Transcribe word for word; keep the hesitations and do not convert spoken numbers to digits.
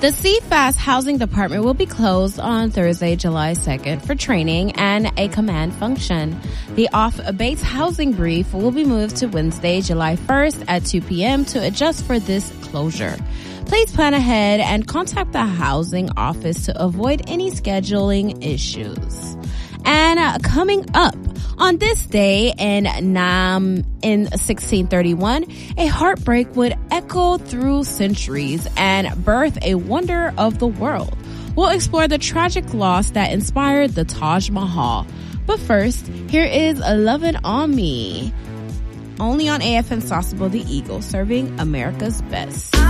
The C FAST Housing Department will be closed on Thursday, July second for training and a command function. The off-base housing brief will be moved to Wednesday, July first at two p.m. to adjust for this closure. Please plan ahead and contact the housing office to avoid any scheduling issues. And uh, coming up on this day in um, in sixteen thirty-one, a heartbreak would echo through centuries and birth a wonder of the world. We'll explore the tragic loss that inspired the Taj Mahal. But first, here is Lovin' on Me, only on A F M Sausalito, the Eagle, serving America's best.